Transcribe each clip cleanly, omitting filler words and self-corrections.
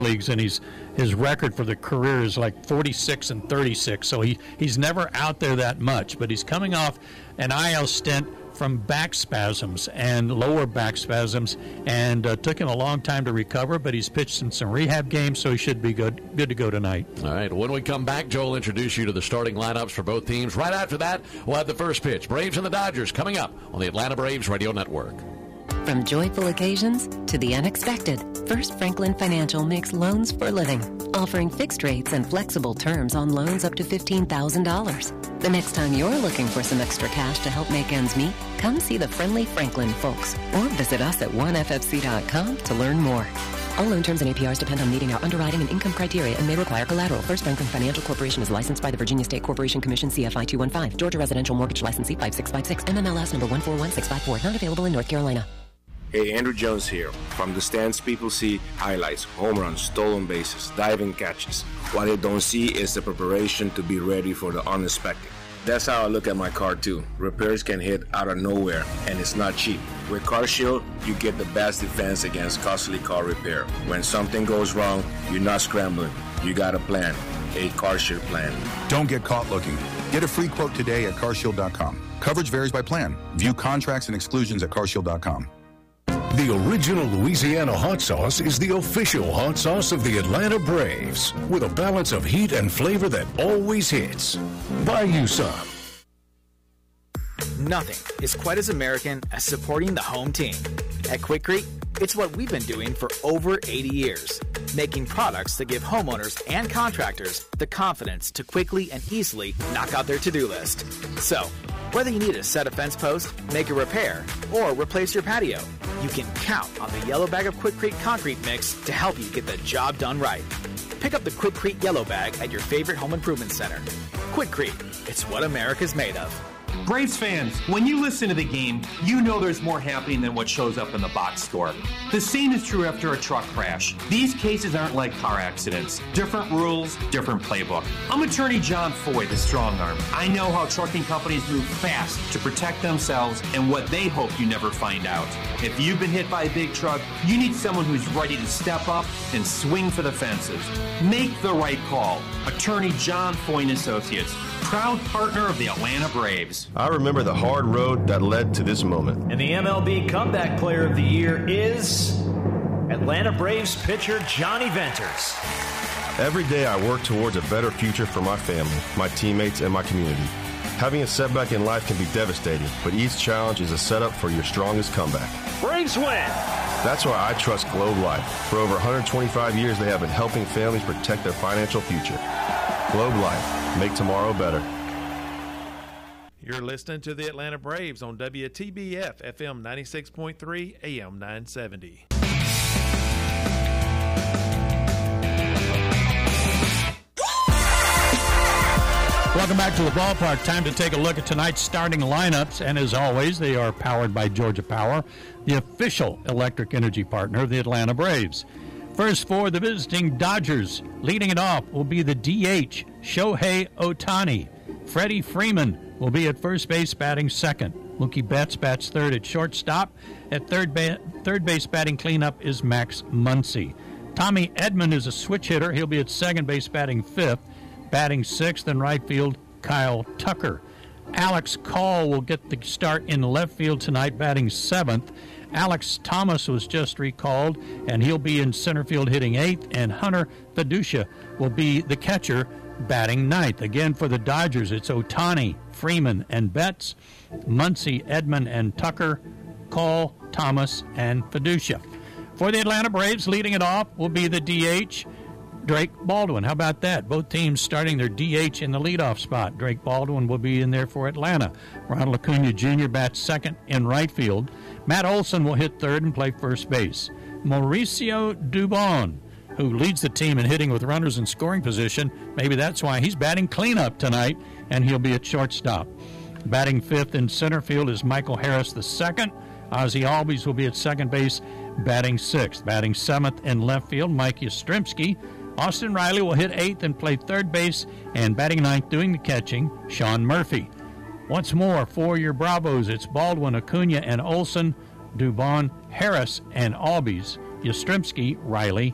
leagues, and his record for the career is like 46-36. So he's never out there that much, but he's coming off an IL stint from back spasms and lower back spasms, and took him a long time to recover, but he's pitched in some rehab games, so he should be good to go tonight. All right, when we come back, Joe will introduce you to the starting lineups for both teams. Right after that, we'll have the first pitch. Braves and the Dodgers coming up on the Atlanta Braves Radio Network. From joyful occasions to the unexpected, First Franklin Financial makes loans for living, offering fixed rates and flexible terms on loans up to $15,000. The next time you're looking for some extra cash to help make ends meet, come see the friendly Franklin folks or visit us at oneFFC.com to learn more. All loan terms and APRs depend on meeting our underwriting and income criteria and may require collateral. First Franklin Financial Corporation is licensed by the Virginia State Corporation Commission, CFI 215, Georgia Residential Mortgage Licensee 5656, MMLS number 141654, not available in North Carolina. Hey, Andrew Jones here. From the stands, people see highlights, home runs, stolen bases, diving catches. What they don't see is the preparation to be ready for the unexpected. That's how I look at my car too. Repairs can hit out of nowhere, and it's not cheap. With CarShield, you get the best defense against costly car repair. When something goes wrong, you're not scrambling. You got a plan, a CarShield plan. Don't get caught looking. Get a free quote today at carshield.com. Coverage varies by plan. View contracts and exclusions at carshield.com. The original Louisiana hot sauce is the official hot sauce of the Atlanta Braves, with a balance of heat and flavor that always hits. Buy you some. Nothing is quite as American as supporting the home team. At Quikrete, it's what we've been doing for over 80 years, making products that give homeowners and contractors the confidence to quickly and easily knock out their to-do list. So, whether you need to set a fence post, make a repair, or replace your patio, you can count on the yellow bag of Quikrete concrete mix to help you get the job done right. Pick up the Quikrete yellow bag at your favorite home improvement center. Quikrete, it's what America's made of. Braves fans, when you listen to the game, you know there's more happening than what shows up in the box score. The same is true after a truck crash. These cases aren't like car accidents. Different rules, different playbook. I'm attorney John Foy, the strong arm. I know how trucking companies move fast to protect themselves and what they hope you never find out. If you've been hit by a big truck, you need someone who's ready to step up and swing for the fences. Make the right call. Attorney John Foy & Associates, proud partner of the Atlanta Braves. I remember the hard road that led to this moment. And the MLB Comeback Player of the Year is Atlanta Braves pitcher Johnny Venters. Every day I work towards a better future for my family, my teammates, and my community. Having a setback in life can be devastating, but each challenge is a setup for your strongest comeback. Braves win! That's why I trust Globe Life. For over 125 years, they have been helping families protect their financial future. Globe Life. Make tomorrow better. You're listening to the Atlanta Braves on WTBF FM 96.3 AM 970. Welcome back to the ballpark. Time to take a look at tonight's starting lineups. And as always, they are powered by Georgia Power, the official electric energy partner of the Atlanta Braves. First for the visiting Dodgers, leading it off will be the DH, Shohei Ohtani. Freddie Freeman will be at first base batting second. Mookie Betts bats third at shortstop. At third base batting cleanup is Max Muncy. Tommy Edman is a switch hitter. He'll be at second base batting fifth. Batting sixth in right field, Kyle Tucker. Alex Call will get the start in left field tonight, batting seventh. Alex Thomas was just recalled, and he'll be in center field hitting eighth. And Hunter Fiducia will be the catcher, batting ninth. Again, for the Dodgers, it's Ohtani, Freeman, and Betts, Muncy, Edman, and Tucker, Call, Thomas, and Fiducia. For the Atlanta Braves, leading it off will be the DH, Drake Baldwin. How about that? Both teams starting their DH in the leadoff spot. Drake Baldwin will be in there for Atlanta. Ronald Acuna Jr. bats second in right field. Matt Olson will hit third and play first base. Mauricio Dubon, who leads the team in hitting with runners in scoring position, maybe that's why he's batting cleanup tonight, and he'll be at shortstop. Batting fifth in center field is Michael Harris II. Ozzie Albies will be at second base, batting sixth. Batting seventh in left field, Mike Yastrzemski. Austin Riley will hit eighth and play third base, and batting ninth doing the catching, Sean Murphy. Once more, for your Bravos, it's Baldwin, Acuna, and Olson, Dubon, Harris, and Albies, Yastrzemski, Riley,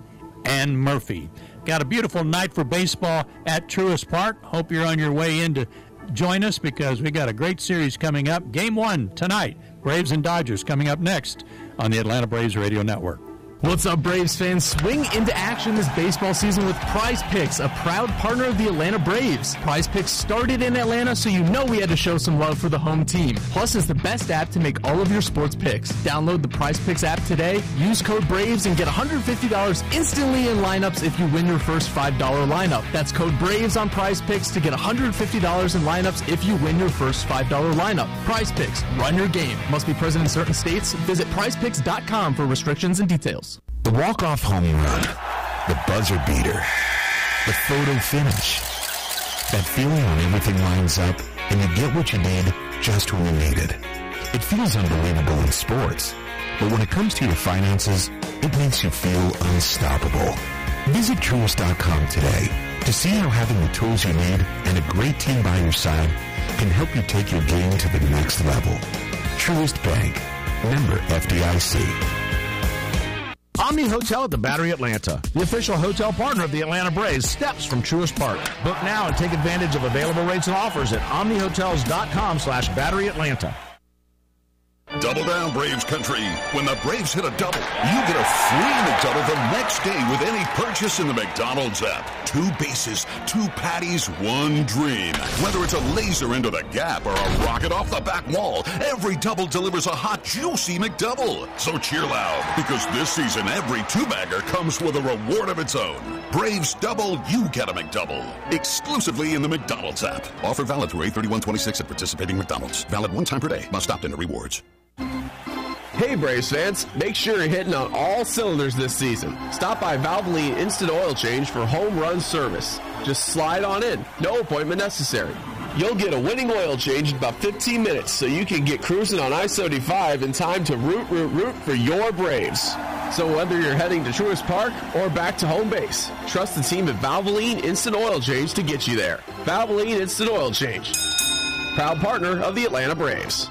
and Murphy. Got a beautiful night for baseball at Truist Park. Hope you're on your way in to join us because we got a great series coming up. Game 1 tonight, Braves and Dodgers coming up next on the Atlanta Braves Radio Network. What's up, Braves fans? Swing into action this baseball season with Prize Picks, a proud partner of the Atlanta Braves. Prize Picks started in Atlanta, so you know we had to show some love for the home team. Plus, it's the best app to make all of your sports picks. Download the Prize Picks app today, use code BRAVES, and get $150 instantly in lineups if you win your first $5 lineup. That's code BRAVES on Prize Picks to get $150 in lineups if you win your first $5 lineup. Prize Picks, run your game. Must be present in certain states. Visit prizepicks.com for restrictions and details. The walk-off home run, the buzzer beater, the photo finish. That feeling when everything lines up and you get what you need just when you need it. It feels unbelievable in sports, but when it comes to your finances, it makes you feel unstoppable. Visit Truist.com today to see how having the tools you need and a great team by your side can help you take your game to the next level. Truist Bank, member FDIC. Omni Hotel at the Battery Atlanta, the official hotel partner of the Atlanta Braves, steps from Truist Park. Book now and take advantage of available rates and offers at omnihotels.com/Battery Atlanta. Double down, Braves country. When the Braves hit a double, you get a free McDouble the next day with any purchase in the McDonald's app. 2 bases, 2 patties, 1 dream. Whether it's a laser into the gap or a rocket off the back wall, every double delivers a hot, juicy McDouble. So cheer loud, because this season every 2-bagger comes with a reward of its own. Braves double, you get a McDouble. Exclusively in the McDonald's app. Offer valid through 8/31/26 at participating McDonald's. Valid 1 time per day. Must opt into rewards. Hey Braves fans, make sure you're hitting on all cylinders this season. Stop by Valvoline Instant Oil Change for home run service. Just slide on in, no appointment necessary. You'll get a winning oil change in about 15 minutes so you can get cruising on I-75 in time to root for your Braves. So whether you're heading to Truist Park or back to home base, trust the team at Valvoline Instant Oil Change to get you there. Valvoline Instant Oil Change, proud partner of the Atlanta Braves.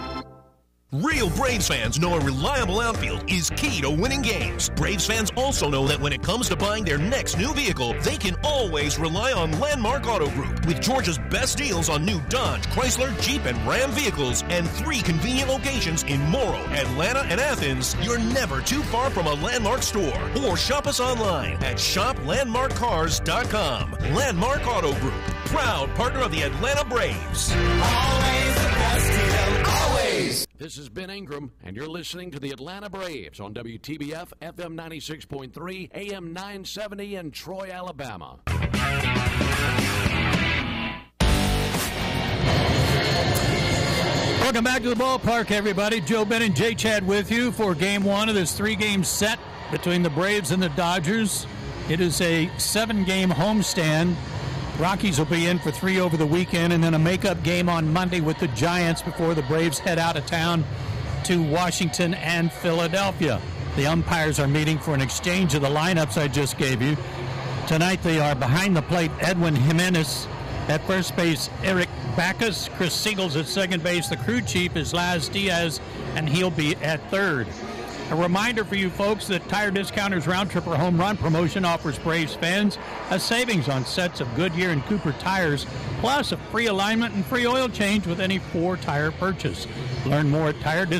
Real Braves fans know a reliable outfield is key to winning games. Braves fans also know that when it comes to buying their next new vehicle, they can always rely on Landmark Auto Group. With Georgia's best deals on new Dodge, Chrysler, Jeep, and Ram vehicles, and 3 convenient locations in Morrow, Atlanta, and Athens, you're never too far from a Landmark store. Or shop us online at shoplandmarkcars.com. Landmark Auto Group, proud partner of the Atlanta Braves. Always the best deal, always. This is Ben Ingram, and you're listening to the Atlanta Braves on WTBF FM 96.3, AM 970 in Troy, Alabama. Welcome back to the ballpark, everybody. Joe Bennett, Jay Chad with you for Game 1 of this 3-game set between the Braves and the Dodgers. It is a 7-game homestand. Rockies will be in for 3 over the weekend, and then a makeup game on Monday with the Giants before the Braves head out of town to Washington and Philadelphia. The umpires are meeting for an exchange of the lineups I just gave you. Tonight they are behind the plate, Edwin Jimenez at first base, Eric Backus, Chris Siegels at second base. The crew chief is Laz Diaz, and he'll be at third. A reminder for you folks that Tire Discounters Round Tripper Home Run promotion offers Braves fans a savings on sets of Goodyear and Cooper tires, plus a free alignment and free oil change with any 4-tire purchase. Learn more at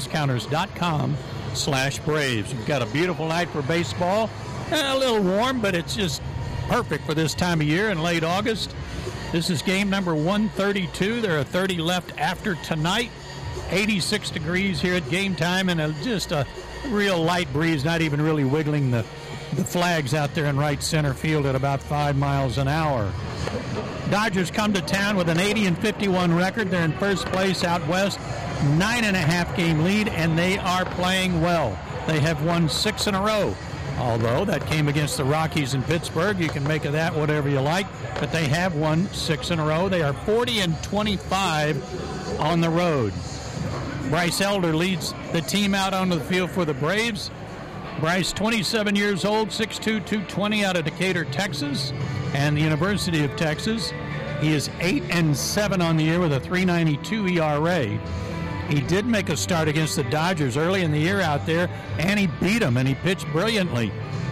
tirediscounters.com/Braves. You've got a beautiful night for baseball. A little warm, but it's just perfect for this time of year in late August. This is game number 132. There are 30 left after tonight. 86 degrees here at game time, and just a real light breeze, not even really wiggling the flags out there in right center field at about 5 miles an hour. Dodgers come to town with an 80-51 record. They're in first place out west, 9.5-game lead, and they are playing well. They have won 6 in a row. Although that came against the Rockies in Pittsburgh, you can make of that whatever you like, but they have won 6 in a row. They are 40-25 on the road. Bryce Elder leads the team out onto the field for the Braves. Bryce, 27 years old, 6'2", 220 out of Decatur, Texas, and the University of Texas. He is 8-7 on the year with a 3.92 ERA. He did make a start against the Dodgers early in the year out there, and he beat them, and he pitched brilliantly.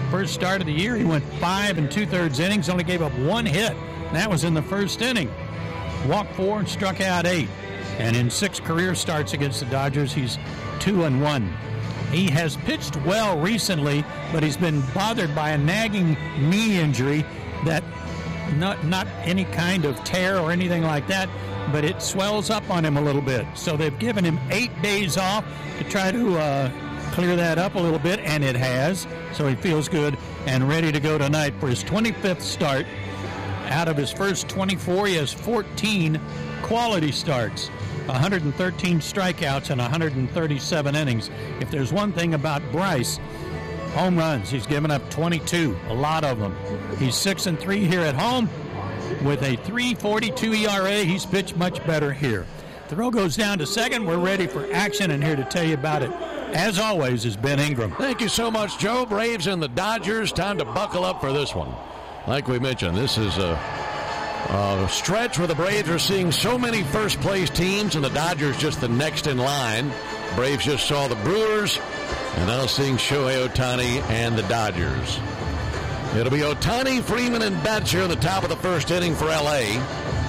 First start of the year, he went 5 2/3 innings, only gave up 1 hit. That was in the first inning. Walked 4 and struck out 8. And in 6 career starts against the Dodgers, he's 2-1. He has pitched well recently, but he's been bothered by a nagging knee injury that not any kind of tear or anything like that, but it swells up on him a little bit. So they've given him 8 days off to try to clear that up a little bit, and it has. So he feels good and ready to go tonight for his 25th start. Out of his first 24, he has 14 quality starts, 113 strikeouts, and 137 innings. If there's one thing about Bryce, home runs. He's given up 22, a lot of them. He's 6-3 here at home with a 3.42 ERA. He's pitched much better here. Throw goes down to second. We're ready for action, and here to tell you about it, as always, is Ben Ingram. Thank you so much, Joe. Braves and the Dodgers. Time to buckle up for this one. Like we mentioned, this is a stretch where the Braves are seeing so many first-place teams, and the Dodgers just the next in line. Braves just saw the Brewers, and now seeing Shohei Ohtani and the Dodgers. It'll be Ohtani, Freeman, and Betts here in the top of the first inning for L.A.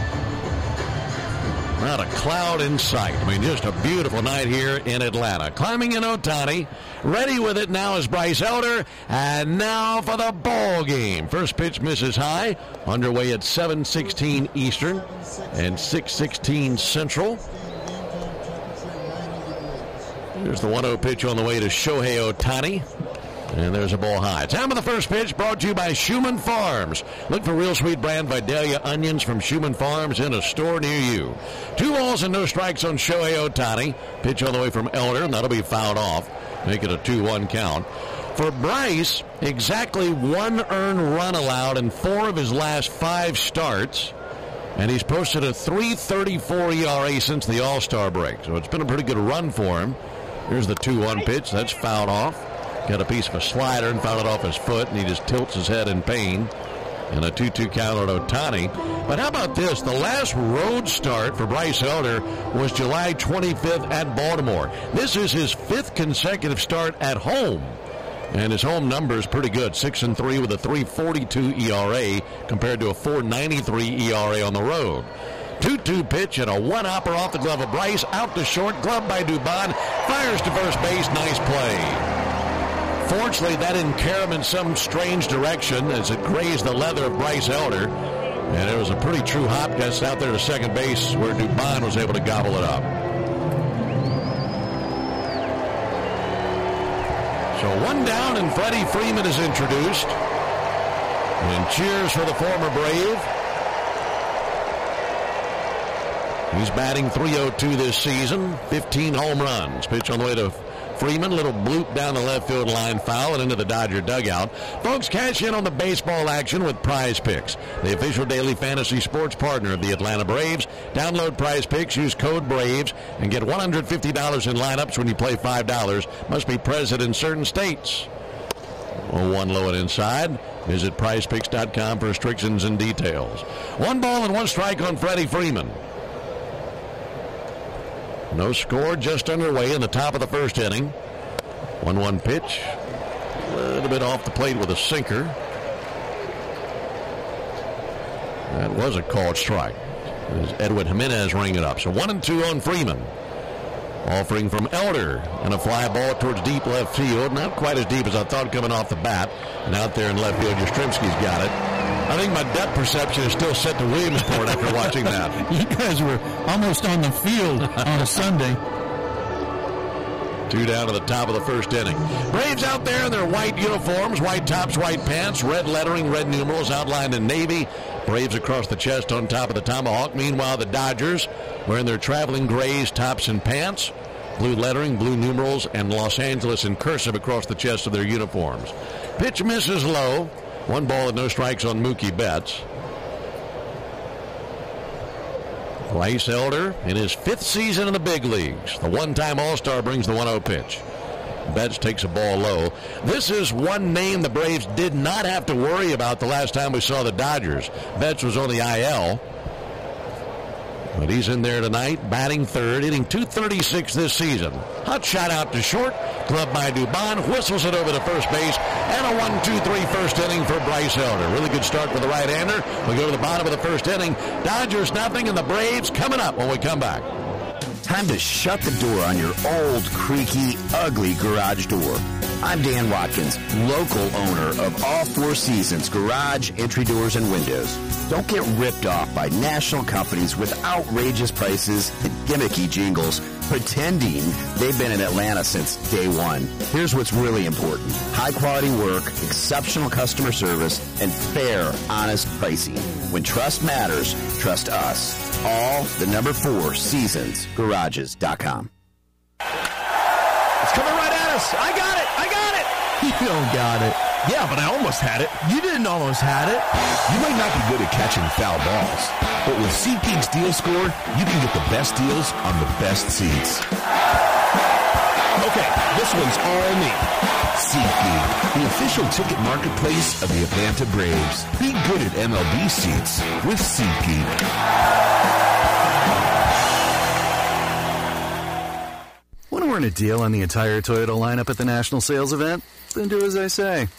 Not a cloud in sight. I mean, just a beautiful night here in Atlanta. Climbing in Ohtani. Ready with it now is Bryce Elder. And now for the ball game. First pitch misses high. Underway at 7:16 Eastern and 6:16 Central. There's the 1-0 pitch on the way to Shohei Ohtani. And there's a ball high. Time of the first pitch brought to you by Schumann Farms. Look for Real Sweet brand Vidalia onions from Schumann Farms in a store near you. 2 balls and no strikes on Shohei Ohtani. Pitch on the way from Elder, and that'll be fouled off. Make it a 2-1 count. For Bryce, exactly 1 earned run allowed in 4 of his last 5 starts. And he's posted a 3.34 ERA since the All-Star break. So it's been a pretty good run for him. Here's the 2-1 pitch. That's fouled off. Got a piece of a slider and fouled it off his foot, and he just tilts his head in pain. And a 2-2 count on Ohtani. But how about this? The last road start for Bryce Elder was July 25th at Baltimore. This is his 5th consecutive start at home. And his home number is pretty good, 6-3 with a 3.42 ERA compared to a 4.93 ERA on the road. 2-2 pitch and a one-hopper off the glove of Bryce. Out to short, glove by Dubon. Fires to first base. Nice play. Fortunately, that didn't carry him in some strange direction as it grazed the leather of Bryce Elder. And it was a pretty true hop gets out there to second base where Dubon was able to gobble it up. So 1 down and Freddie Freeman is introduced. And cheers for the former Brave. He's batting .302 this season, 15 home runs. Pitch on the way to Freeman, little bloop down the left field line, foul and into the Dodger dugout. Folks, cash in on the baseball action with Prize Picks, the official daily fantasy sports partner of the Atlanta Braves. Download Prize Picks, use code BRAVES, and get $150 in lineups when you play $5. Must be present in certain states. 0-1 low and inside. Visit prizepicks.com for restrictions and details. 1 ball and 1 strike on Freddie Freeman. No score, just underway in the top of the first inning. 1-1 pitch. A little bit off the plate with a sinker. That was a called strike. As Edwin Jimenez rang it up. So 1-2 on Freeman. Offering from Elder. And a fly ball towards deep left field. Not quite as deep as I thought coming off the bat. And out there in left field, Yastrzemski's got it. I think my depth perception is still set to Williamsport after watching that. You guys were almost on the field on a Sunday. 2 down to the top of the first inning. Braves out there in their white uniforms, white tops, white pants, red lettering, red numerals outlined in navy. Braves across the chest on top of the tomahawk. Meanwhile, the Dodgers wearing their traveling grays, tops and pants. Blue lettering, blue numerals, and Los Angeles in cursive across the chest of their uniforms. Pitch misses low. 1 ball and no strikes on Mookie Betts. Bryce Elder in his 5th season in the big leagues. The one-time All-Star brings the 1-0 pitch. Betts takes a ball low. This is one name the Braves did not have to worry about the last time we saw the Dodgers. Betts was on the IL. But he's in there tonight, batting third, hitting .236 this season. Hot shot out to short, gloved by Dubon, whistles it over to first base, and a 1-2-3 first inning for Bryce Elder. Really good start for the right-hander. We go to the bottom of the first inning. Dodgers nothing, and the Braves coming up when we come back. Time to shut the door on your old, creaky, ugly garage door. I'm Dan Watkins, local owner of All Four Seasons Garage, Entry Doors, and Windows. Don't get ripped off by national companies with outrageous prices and gimmicky jingles pretending they've been in Atlanta since day one. Here's what's really important. High-quality work, exceptional customer service, and fair, honest pricing. When trust matters, trust us. All the number 4 Seasons Garages.com. It's coming right at us. I got it. You don't got it. Yeah, but I almost had it. You didn't almost had it. You might not be good at catching foul balls, but with SeatGeek's Deal Score, you can get the best deals on the best seats. Okay, this one's all me. SeatGeek, the official ticket marketplace of the Atlanta Braves. Be good at MLB seats with SeatGeek. Want to earn a deal on the entire Toyota lineup at the National Sales Event? Then do as I say.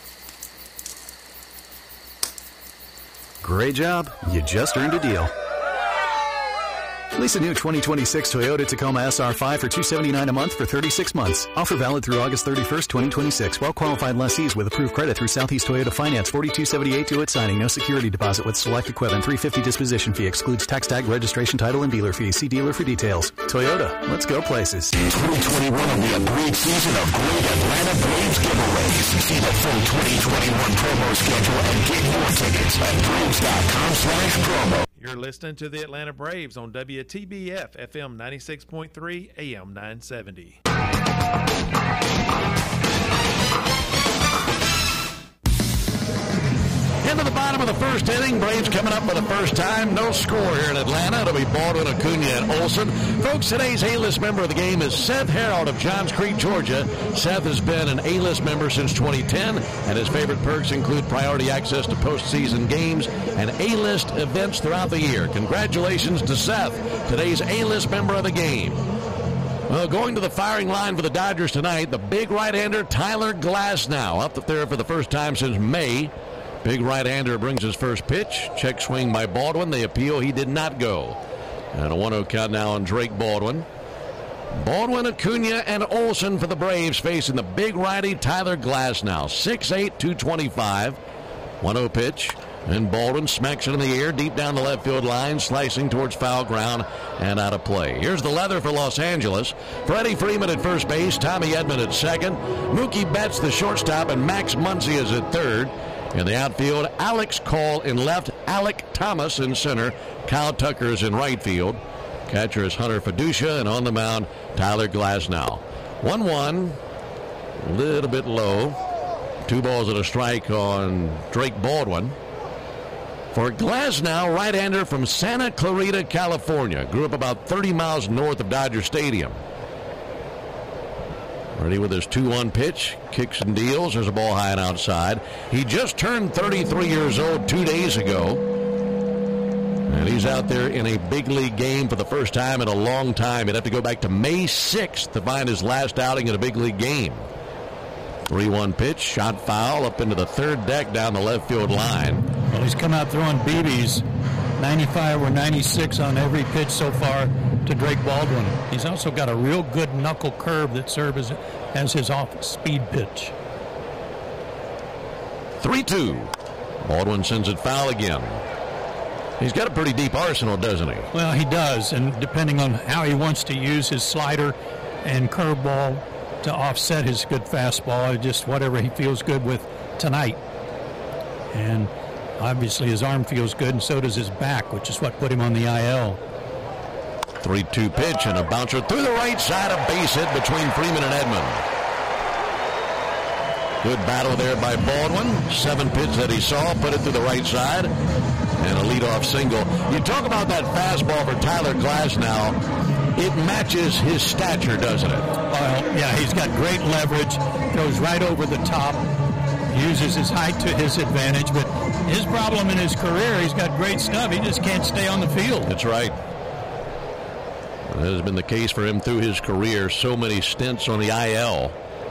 Great job. You just earned a deal. Lease a new 2026 Toyota Tacoma SR5 for $279 a month for 36 months. Offer valid through August 31st, 2026. Well-qualified lessees with approved credit through Southeast Toyota Finance. $42.78 due at signing. No security deposit with select equipment. $350 disposition fee. Excludes tax tag, registration, title, and dealer fees. See dealer for details. Toyota. Let's go places. 2021 will be a great season of great Atlanta Braves giveaways. See the full 2021 promo schedule and get your tickets at Braves.com/promo. You're listening to the Atlanta Braves on WTBF FM 96.3 AM 970. Into the bottom of the first inning. Braves coming up for the first time. No score here in Atlanta. It'll be Baldwin, Acuna, and Olson. Folks, today's A-list member of the game is Seth Harold of Johns Creek, Georgia. Seth has been an A-list member since 2010, and his favorite perks include priority access to postseason games and A-list events throughout the year. Congratulations to Seth, today's A-list member of the game. Well, going to the firing line for the Dodgers tonight, the big right-hander Tyler Glasnow up there for the first time since May. Big right-hander brings his first pitch. Check swing by Baldwin. The appeal, he did not go. And a 1-0 count now on Drake Baldwin. Baldwin, Acuna, and Olson for the Braves facing the big righty Tyler Glasnow. 6'8", 225. 1-0 pitch. And Baldwin smacks it in the air deep down the left field line, slicing towards foul ground and out of play. Here's the leather for Los Angeles. Freddie Freeman at first base, Tommy Edman at second, Mookie Betts the shortstop, and Max Muncy is at third. In the outfield, Alex Call in left, Alec Thomas in center, Kyle Tucker is in right field. Catcher is Hunter Fiducia, and on the mound, Tyler Glasnow. 1-1, a little bit low. 2 balls and a strike on Drake Baldwin. For Glasnow, right-hander from Santa Clarita, California. Grew up about 30 miles north of Dodger Stadium. Ready with his 2-1 pitch. Kicks and deals. There's a ball high and outside. He just turned 33 years old 2 days ago. And he's out there in a big league game for the first time in a long time. He'd have to go back to May 6th to find his last outing in a big league game. 3-1 pitch. Shot foul up into the third deck down the left field line. Well, he's come out throwing BBs. 95 or 96 on every pitch so far to Drake Baldwin. He's also got a real good knuckle curve that serves as his off-speed pitch. 3-2. Baldwin sends it foul again. He's got a pretty deep arsenal, doesn't he? Well, he does, and depending on how he wants to use his slider and curveball to offset his good fastball, just whatever he feels good with tonight. And obviously his arm feels good, and so does his back, which is what put him on the IL. 3-2 pitch and a bouncer through the right side, a base hit between Freeman and Edman. Good battle there by Baldwin. 7 pitch that he saw, put it through the right side, and a leadoff single. You talk about that fastball for Tyler Glasnow. It matches his stature, doesn't it? Well, yeah, he's got great leverage, goes right over the top, uses his height to his advantage, but his problem in his career, he's got great stuff. He just can't stay on the field. That's right. That has been the case for him through his career. So many stints on the IL.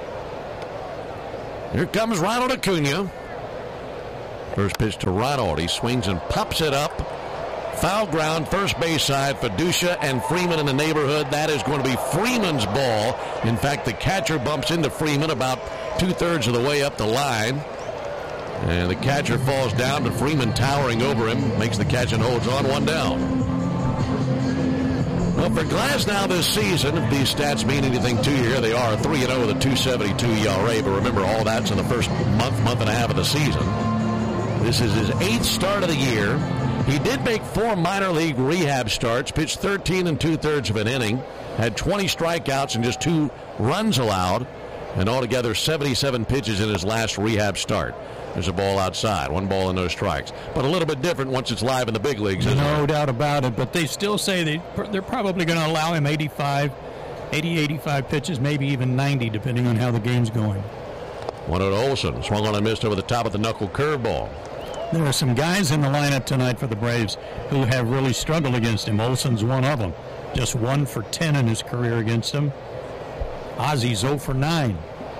Here comes Ronald Acuna. First pitch to Ronald. He swings and pops it up. Foul ground, first base side. Fiducia and Freeman in the neighborhood. That is going to be Freeman's ball. In fact, the catcher bumps into Freeman about 2/3 of the way up the line. And the catcher falls down to Freeman towering over him. Makes the catch and holds on, 1 down. Well, for Glasnow this season, if these stats mean anything to you, here they are, 3-0 with a 2.72 ERA. But remember, all that's in the first month and a half of the season. This is his 8th start of the year. He did make 4 minor league rehab starts, pitched 13 2/3 of an inning, had 20 strikeouts and just 2 runs allowed, and altogether 77 pitches in his last rehab start. There's a ball outside, 1 ball and no strikes. But a little bit different once it's live in the big leagues. No doubt about it, but they still say they're probably going to allow him 85 pitches, maybe even 90, depending on how the game's going. 1-0 to Olson, swung on and missed over the top of the knuckle curveball. There are some guys in the lineup tonight for the Braves who have really struggled against him. Olson's one of them. Just 1 for 10 in his career against him. Ozzy's 0 for 9.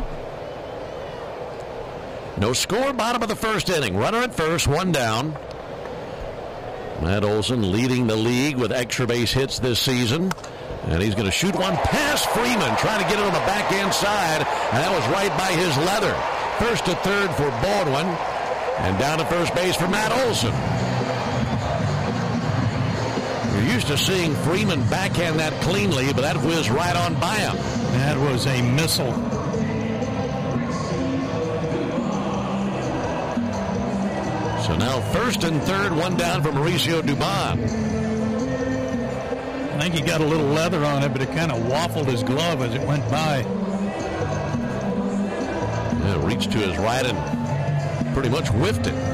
No score, bottom of the first inning. Runner at first, 1 down. Matt Olson leading the league with extra base hits this season. And he's going to shoot one past Freeman, trying to get it on the backhand side. And that was right by his leather. First to third for Baldwin. And down to first base for Matt Olson. You're used to seeing Freeman backhand that cleanly, but that whizzed right on by him. That was a missile. So now first and third, 1 down for Mauricio Dubon. I think he got a little leather on it, but it kind of waffled his glove as it went by. Yeah, reached to his right and pretty much whiffed it.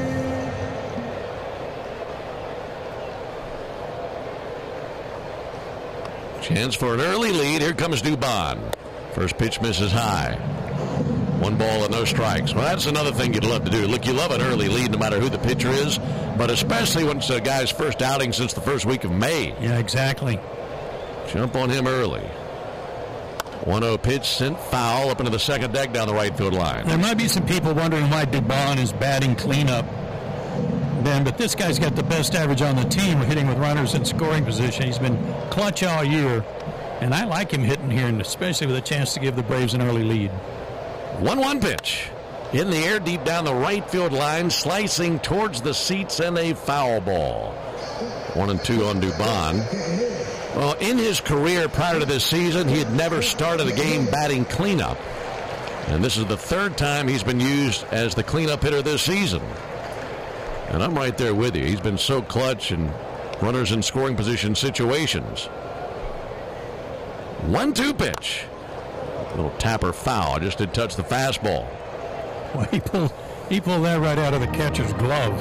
Chance for an early lead. Here comes Dubon. First pitch misses high. 1 ball and no strikes. Well, that's another thing you'd love to do. Look, you love an early lead no matter who the pitcher is, but especially when it's a guy's first outing since the first week of May. Yeah, exactly. Jump on him early. 1-0 pitch sent foul up into the second deck down the right field line. There might be some people wondering why Dubon is batting cleanup, Ben, but this guy's got the best average on the team hitting with runners in scoring position. He's been clutch all year, and I like him hitting here, and especially with a chance to give the Braves an early lead. 1-1 pitch. In the air, deep down the right field line, slicing towards the seats, and a foul ball. 1-2 on Dubon. Well, in his career prior to this season, he had never started a game batting cleanup. And this is the 3rd time he's been used as the cleanup hitter this season. And I'm right there with you. He's been so clutch in runners in scoring position situations. 1-2 pitch. Little tapper foul. Just did touch the fastball. Well, he pulled that right out of the catcher's glove.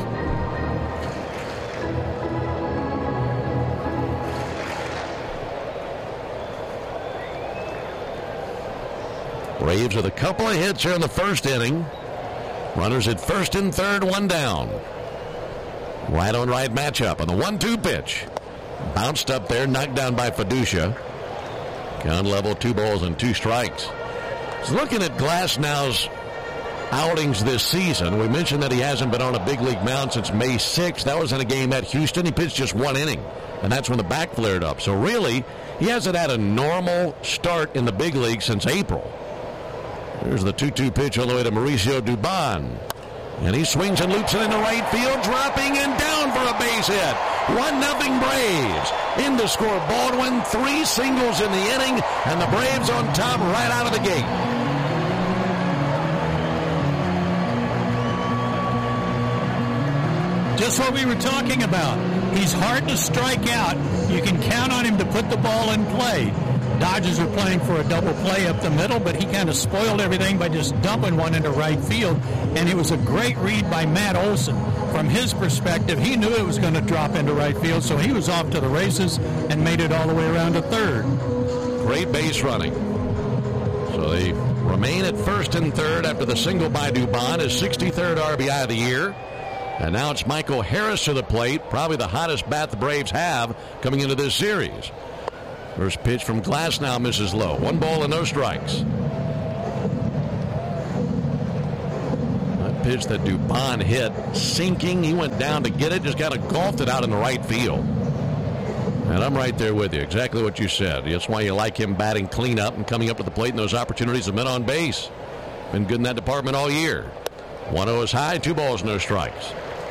Braves with a couple of hits here in the first inning. Runners at first and third, 1 down. Right on right matchup on the 1-2 pitch. Bounced up there, knocked down by Fiducia. Count level, 2 balls and 2 strikes. So looking at Glasnow's outings this season, we mentioned that he hasn't been on a big league mound since May 6th. That was in a game at Houston. He pitched just 1 inning, and that's when the back flared up. So really, he hasn't had a normal start in the big league since April. There's the 2-2 pitch all the way to Mauricio Dubon. And he swings and loops it into right field, dropping and down for a base hit. 1-0 Braves. In to score Baldwin, 3 singles in the inning, and the Braves on top right out of the gate. Just what we were talking about. He's hard to strike out. You can count on him to put the ball in play. Dodgers were playing for a double play up the middle, but he kind of spoiled everything by just dumping one into right field. And it was a great read by Matt Olson. From his perspective, he knew it was going to drop into right field, so he was off to the races and made it all the way around to third. Great base running. So they remain at first and third after the single by Dubon, his 63rd RBI of the year. And now it's Michael Harris to the plate, probably the hottest bat the Braves have coming into this series. First pitch from Glasnow misses low. 1 ball and no strikes. That pitch that Dubon hit, sinking. He went down to get it, just kind of golfed it out in the right field. And I'm right there with you. Exactly what you said. That's why you like him batting cleanup and coming up to the plate, and those opportunities have been on base. Been good in that department all year. 1-0 is high, 2 balls, no strikes.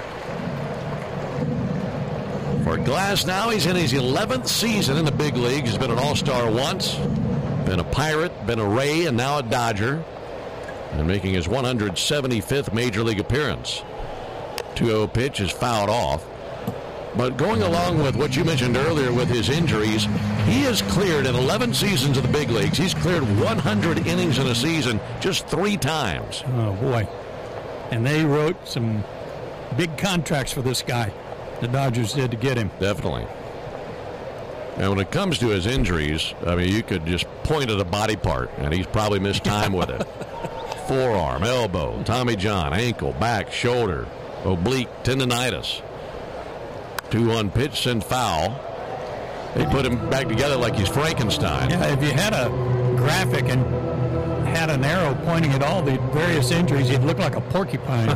For Glasnow, he's in his 11th season in the big leagues. He's been an All-Star once, been a Pirate, been a Ray, and now a Dodger. And making his 175th Major League appearance. 2-0 pitch is fouled off. But going along with what you mentioned earlier with his injuries, he has cleared in 11 seasons of the big leagues. He's cleared 100 innings in a season just 3 times. Oh, boy. And they wrote some big contracts for this guy. The Dodgers did to get him. Definitely. And when it comes to his injuries, I mean, you could just point at a body part, and he's probably missed time with it. Forearm, elbow, Tommy John, ankle, back, shoulder, oblique, tendonitis. 2-1 pitch and foul. They put him back together like he's Frankenstein. Yeah, if you had a graphic and had an arrow pointing at all the various injuries, he'd look like a porcupine.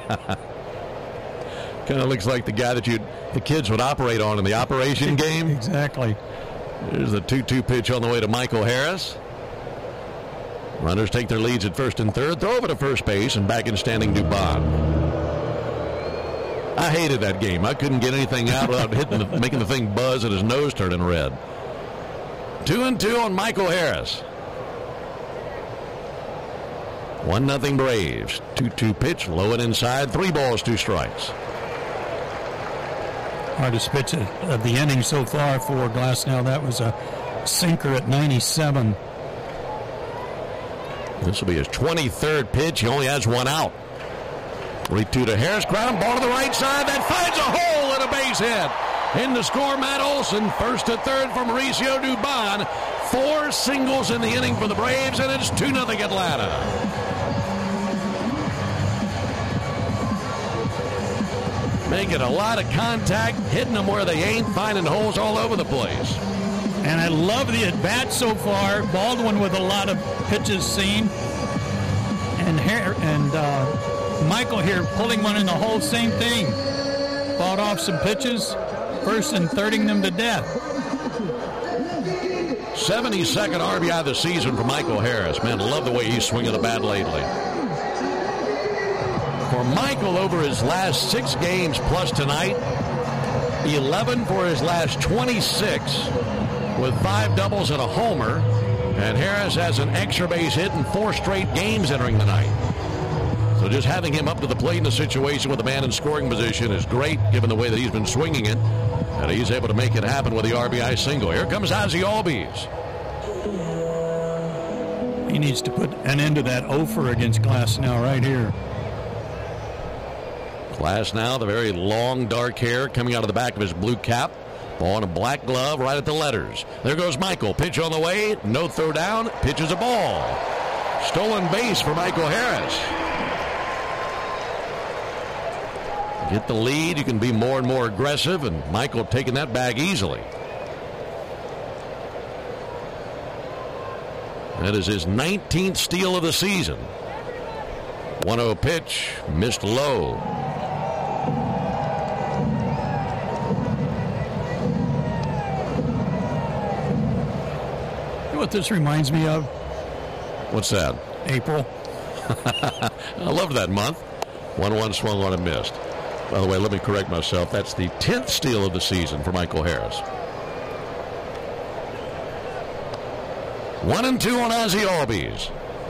Kind of looks like the guy that the kids would operate on in the operation game. Exactly. There's the 2-2 pitch on the way to Michael Harris. Runners take their leads at first and third, throw over to first base, and back in standing Dubon. I hated that game. I couldn't get anything out without making the thing buzz and his nose turning red. 2-2 on Michael Harris. 1-0 Braves. 2-2 pitch, low and inside, 3 balls, 2 strikes. Hardest pitch of the inning so far for Glasnow. That was a sinker at 97. This will be his 23rd pitch. He only has 1 out. 3-2 to Harris. Ground ball to the right side. That finds a hole and a base hit. In to score, Matt Olson. First to third from Mauricio Dubon. 4 singles in the inning for the Braves, and it's 2-0 Atlanta. Making a lot of contact, hitting them where they ain't, finding holes all over the place. And I love the at-bat so far. Baldwin with a lot of pitches seen. And Michael here pulling one in the hole, same thing. Fought off some pitches, first and thirding them to death. 72nd RBI of the season for Michael Harris. Man, love the way he's swinging the bat lately. For Michael, over his last 6 games plus tonight, 11 for his last 26 with 5 doubles and a homer. And Harris has an extra base hit in 4 straight games entering the night. So just having him up to the plate in a situation with a man in scoring position is great, given the way that he's been swinging it. And he's able to make it happen with the RBI single. Here comes Ozzie Albies. He needs to put an end to that offer against Glasnow right here. Glasnow, the very long, dark hair coming out of the back of his blue cap. Ball in a black glove right at the letters. There goes Michael. Pitch on the way. No throw down. Pitches a ball. Stolen base for Michael Harris. Get the lead. You can be more and more aggressive, and Michael taking that bag easily. That is his 19th steal of the season. 1-0 pitch, missed low. You know what this reminds me of? What's that? April. I loved that month. 1-1 swung on and missed. By the way, let me correct myself. That's the 10th steal of the season for Michael Harris. 1-2 on Ozzie Albies.